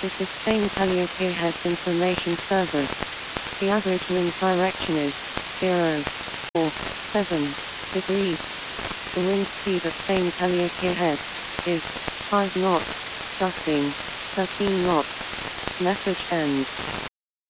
This is Spain Calliope has information service. The average wind direction is 0.47 degrees. The wind speed at Spain Calliope Head is 5 knots, gusting 13 knots. Message ends.